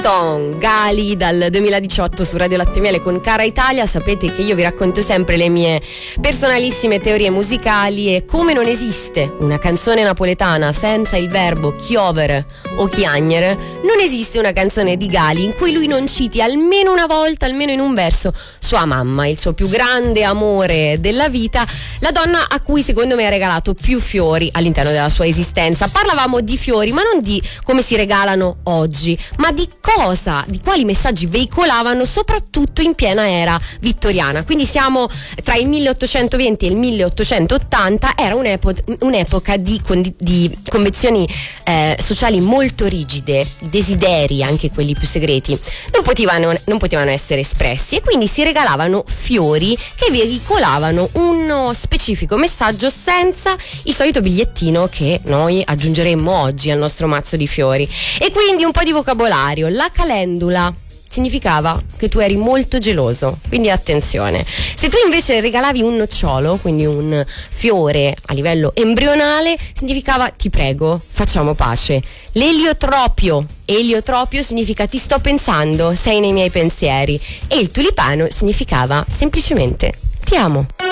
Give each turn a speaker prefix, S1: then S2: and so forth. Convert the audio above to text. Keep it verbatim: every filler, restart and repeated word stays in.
S1: Gali dal duemiladiciotto su Radio Latte Miele con Cara Italia. Sapete che io vi racconto sempre le mie personalissime teorie musicali, e come non esiste una canzone napoletana senza il verbo chiovere o chiagnere, non esiste una canzone di Gali in cui lui non citi almeno una volta, almeno in un verso, sua mamma, il suo più grande amore della vita, la donna a cui secondo me ha regalato più fiori all'interno della sua esistenza. Parlavamo di fiori, ma non di come si regalano oggi, ma di cosa, di quali messaggi veicolavano soprattutto in piena era vittoriana. Quindi siamo tra il milleottocentoventi e il milleottocentottanta. Era un'epo- un'epoca di, condi- di convenzioni eh, sociali molto rigide, desideri, anche quelli più segreti, non potevano, non potevano essere espressi, e quindi si regalavano fiori che veicolavano uno specifico messaggio senza il solito bigliettino che noi aggiungeremmo oggi al nostro mazzo di fiori. E quindi un po' di vocabolario. La calendula significava che tu eri molto geloso, quindi attenzione. Se tu invece regalavi un nocciolo, quindi un fiore a livello embrionale, significava ti prego, facciamo pace. L'eliotropio, eliotropio significa ti sto pensando, sei nei miei pensieri, e il tulipano significava semplicemente ti amo.